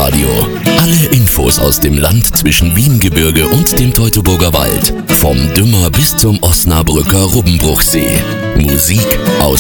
Live-Radio. Alle Infos aus dem Land zwischen Wiengebirge und dem Teutoburger Wald. Vom Dümmer bis zum Osnabrücker Rubbenbruchsee. Musik aus